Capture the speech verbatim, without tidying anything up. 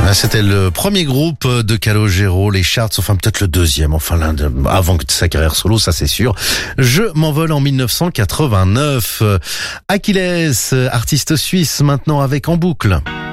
C'était le premier groupe de Calogero, les Charts, enfin peut-être le deuxième, enfin l'un de, avant sa carrière solo, ça c'est sûr. Je m'envole en mille neuf cent quatre-vingt-neuf. Achilles, artiste suisse, maintenant avec En Boucle.